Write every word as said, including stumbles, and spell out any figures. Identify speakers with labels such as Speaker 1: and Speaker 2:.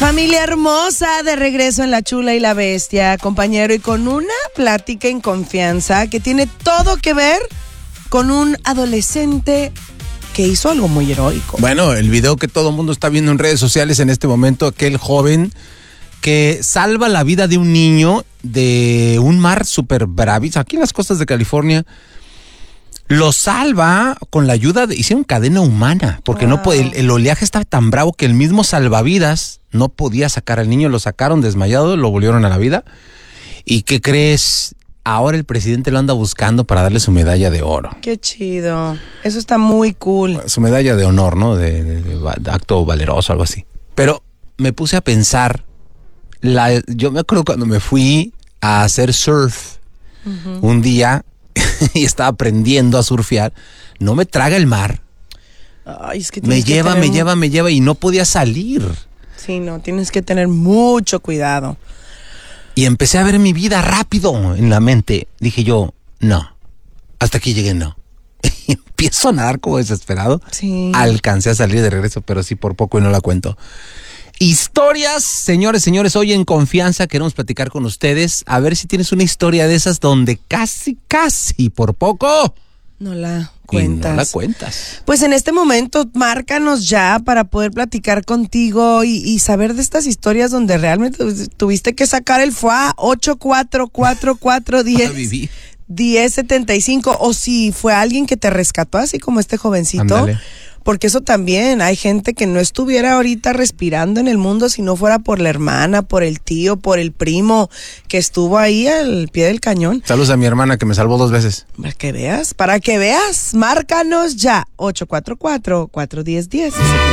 Speaker 1: Familia hermosa, de regreso en La Chula y la Bestia, compañero, y con una plática en confianza que tiene todo que ver con un adolescente que hizo algo muy heroico.
Speaker 2: Bueno, el video que todo el mundo está viendo en redes sociales en este momento, aquel joven que salva la vida de un niño de un mar súper bravísimo, aquí en las costas de California. Lo salva con la ayuda de... Hicieron cadena humana, porque wow. no puede, el, el oleaje estaba tan bravo que el mismo salvavidas no podía sacar al niño. Lo sacaron desmayado, lo volvieron a la vida. ¿Y qué crees? Ahora el presidente lo anda buscando para darle su medalla de oro.
Speaker 1: Qué chido. Eso está muy cool.
Speaker 2: Su medalla de honor, ¿no? De, de, de, de acto valeroso, algo así. Pero me puse a pensar... La, yo me acuerdo cuando me fui a hacer surf uh-huh. un día... y estaba aprendiendo a surfear, no me traga el mar.
Speaker 1: Ay, es que
Speaker 2: me lleva,
Speaker 1: tener...
Speaker 2: me lleva, me lleva y no podía salir.
Speaker 1: Sí, no, tienes que tener mucho cuidado.
Speaker 2: Y empecé a ver mi vida rápido en la mente. Dije yo, no, hasta aquí llegué, no. Y empiezo a nadar como desesperado.
Speaker 1: Sí.
Speaker 2: Alcancé a salir de regreso, pero sí por poco y no la cuento. Historias, señores, señores, hoy en confianza queremos platicar con ustedes. A ver si tienes una historia de esas donde casi, casi, por poco...
Speaker 1: No la cuentas.
Speaker 2: Y no la cuentas.
Speaker 1: Pues en este momento, márcanos ya para poder platicar contigo y, y saber de estas historias donde realmente tuviste que sacar el F U A ocho cuatro cuatro cuatro uno cero diez setenta y cinco, o si fue alguien que te rescató, así como este jovencito.
Speaker 2: Ándale.
Speaker 1: Porque eso también, hay gente que no estuviera ahorita respirando en el mundo si no fuera por la hermana, por el tío, por el primo que estuvo ahí al pie del cañón.
Speaker 2: Saludos a mi hermana que me salvó dos veces.
Speaker 1: Para que veas, para que veas, márcanos ya, ocho cuatro cuatro cuatro uno cero uno cero.